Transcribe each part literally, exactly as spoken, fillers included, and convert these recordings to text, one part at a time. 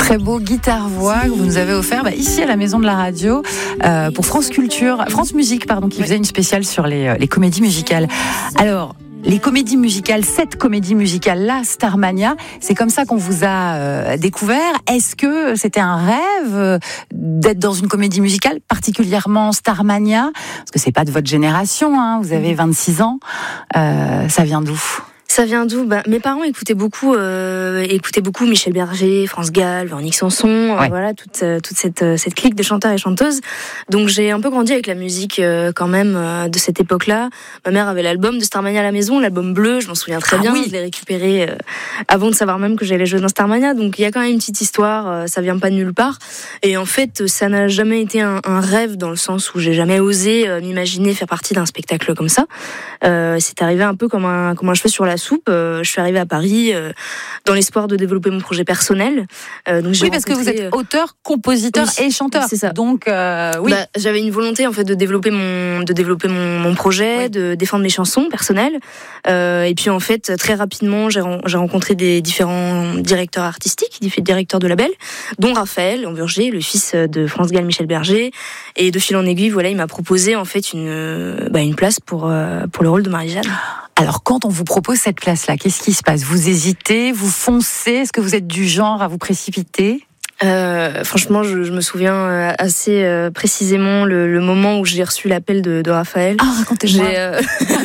très beau guitare-voix que vous nous avez offert bah, ici à la Maison de la Radio euh, pour France Culture, France Musique, pardon, qui faisait une spéciale sur les, les comédies musicales. Alors, les comédies musicales, cette comédie musicale-là, Starmania, c'est comme ça qu'on vous a euh, découvert. Est-ce que c'était un rêve euh, d'être dans une comédie musicale, particulièrement Starmania? Parce que c'est pas de votre génération, hein, vous avez vingt-six ans. Euh, ça vient d'où ? Ça vient d'où ? Bah, mes parents écoutaient beaucoup, euh, écoutaient beaucoup Michel Berger, France Gall, Véronique Sanson, ouais. euh, voilà toute euh, toute cette euh, cette clique de chanteurs et chanteuses. Donc j'ai un peu grandi avec la musique euh, quand même euh, de cette époque-là. Ma mère avait l'album de Starmania à la maison, l'album bleu, je m'en souviens très ah, bien. Oui. Je l'ai récupéré euh, avant de savoir même que j'allais jouer dans Starmania. Donc il y a quand même une petite histoire, euh, ça vient pas de nulle part. Et en fait, ça n'a jamais été un, un rêve dans le sens où j'ai jamais osé euh, m'imaginer faire partie d'un spectacle comme ça. Euh, c'est arrivé un peu comme un comme un cheveu sur la soupe. Euh, je suis arrivée à Paris euh, dans l'espoir de développer mon projet personnel. Euh, donc j'ai oui, parce que vous êtes auteur, compositeur oui, et chanteur. C'est ça. Donc euh, oui. Bah, j'avais une volonté en fait de développer mon de développer mon, mon projet, oui. de défendre mes chansons personnelles. Euh, et puis en fait très rapidement j'ai, j'ai rencontré des différents directeurs artistiques, des directeurs de labels, dont Raphaël Amburger, le fils de France Gall, Michel Berger. Et de fil en aiguille, voilà, il m'a proposé en fait une bah, une place pour euh, pour le rôle de Marie-Jeanne. Alors, quand on vous propose cette place-là, qu'est-ce qui se passe ? Vous hésitez, vous foncez ? Est-ce que vous êtes du genre à vous précipiter ? Euh, franchement, je, je me souviens assez euh, précisément le, le moment où j'ai reçu l'appel de, de Raphaël. Ah, racontez-moi. J'ai, euh...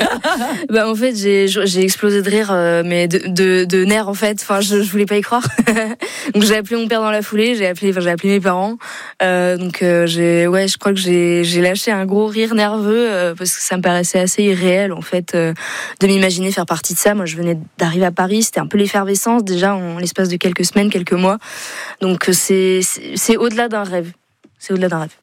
bah, en fait, j'ai, j'ai explosé de rire, euh, mais de, de, de nerfs en fait. Enfin, je, je voulais pas y croire. Donc j'ai appelé mon père dans la foulée, j'ai appelé, enfin, j'ai appelé mes parents. Euh, donc euh, j'ai, ouais, je crois que j'ai, j'ai lâché un gros rire nerveux euh, parce que ça me paraissait assez irréel en fait euh, de m'imaginer faire partie de ça. Moi, je venais d'arriver à Paris, c'était un peu l'effervescence déjà en l'espace de quelques semaines, quelques mois. Donc C'est, c'est, c'est au-delà d'un rêve. C'est au-delà d'un rêve.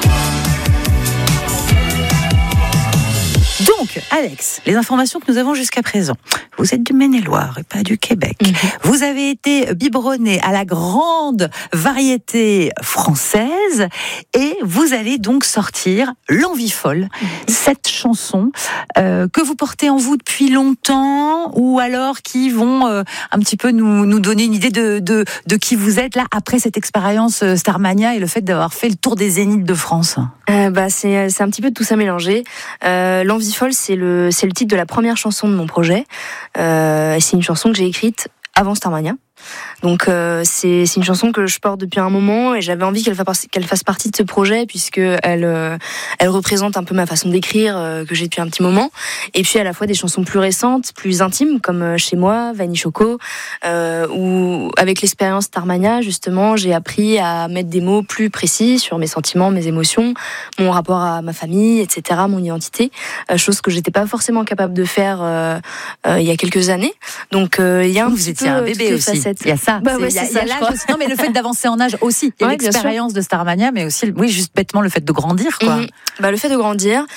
Donc, Alex, les informations que nous avons jusqu'à présent. Vous êtes du Maine-et-Loire et pas du Québec. Mmh. Vous avez été biberonné à la grande variété française et vous allez donc sortir L'Envie folle, mmh. cette chanson euh, que vous portez en vous depuis longtemps ou alors qui vont euh, un petit peu nous, nous donner une idée de, de, de qui vous êtes là après cette expérience Starmania et le fait d'avoir fait le tour des zéniths de France. Euh, bah, c'est, c'est un petit peu de tout ça mélangé. Euh, L'Envie folle, c'est le, c'est le titre de la première chanson de mon projet. Euh, et c'est une chanson que j'ai écrite avant Starmania. Donc euh, c'est, c'est une chanson que je porte depuis un moment et j'avais envie qu'elle fasse, qu'elle fasse partie de ce projet puisque elle, euh, elle représente un peu ma façon d'écrire euh, que j'ai depuis un petit moment. Et puis à la fois des chansons plus récentes, plus intimes comme euh, Chez moi, Vanille Choco, euh, où avec l'expérience Starmania justement j'ai appris à mettre des mots plus précis sur mes sentiments, mes émotions, mon rapport à ma famille, et cetera, mon identité, euh, chose que j'étais pas forcément capable de faire euh, euh, il y a quelques années. Donc euh, il y a un vous petit étiez peu un bébé aussi. Facettes. Il y a ça. Bah c'est, ouais, il y a, c'est il y a ça, l'âge aussi. Non, mais le fait d'avancer en âge aussi. Il y a ouais, l'expérience de Starmania, mais aussi, oui, juste bêtement le fait de grandir, quoi. Mmh. Bah, le fait de grandir,